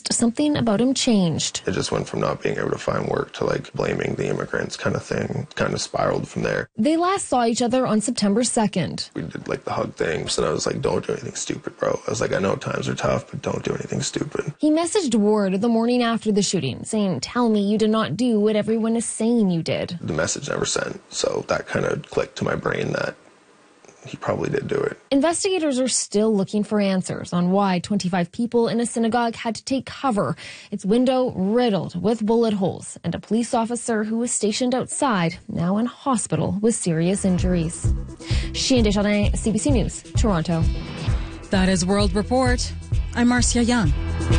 something about him changed. It just went from not being able to find work to like blaming the immigrants kind of thing, kind of spiraled from there. They last saw each other on September 2nd. We did like the hug thing, so I was like, don't do anything stupid, bro. I was like, I know times are tough, but don't do anything stupid. He messaged Ward the morning after the shooting, saying, tell me you did not do what everyone is saying you did. The message never sent, so that kind of clicked to my brain that he probably did do it. Investigators are still looking for answers on why 25 people in a synagogue had to take cover, its window riddled with bullet holes, and a police officer who was stationed outside, now in hospital with serious injuries. Chien Desjardins, CBC News, Toronto. That is World Report. I'm Marcia Young.